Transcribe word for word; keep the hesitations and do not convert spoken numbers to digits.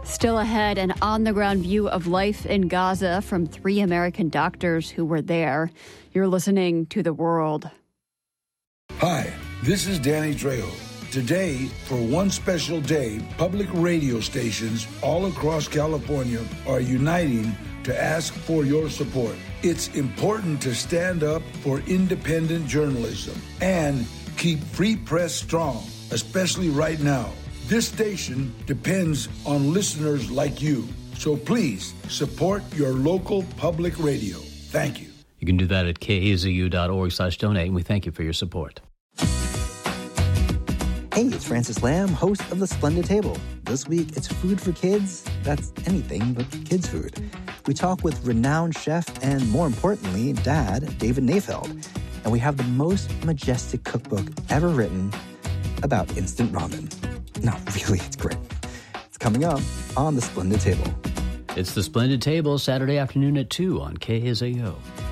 Still ahead, an on-the-ground view of life in Gaza from three American doctors who were there. You're listening to The World. Hi, this is Danny Trejo. Today, for one special day, public radio stations all across California are uniting to ask for your support. It's important to stand up for independent journalism and keep free press strong, especially right now. This station depends on listeners like you. So please support your local public radio. Thank you. You can do that at kazuu.org slash donate, and we thank you for your support. Hey, it's Francis Lamb, host of The Splendid Table. This week, it's food for kids. That's anything but kids' food. We talk with renowned chef and, more importantly, dad, David Nafeld. And we have the most majestic cookbook ever written about instant ramen. No, really, it's great. It's coming up on The Splendid Table. It's The Splendid Table, Saturday afternoon at two on K Z O.